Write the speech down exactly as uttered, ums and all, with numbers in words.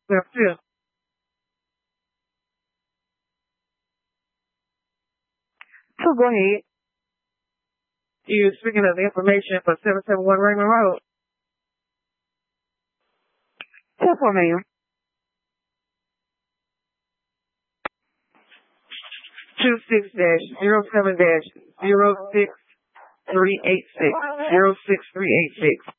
Step two. So go ahead. You speaking of the information for seven seven one Raymond Road. Ten four, ma'am. Two six dash zero seven dash zero six three eight six zero six three eight six.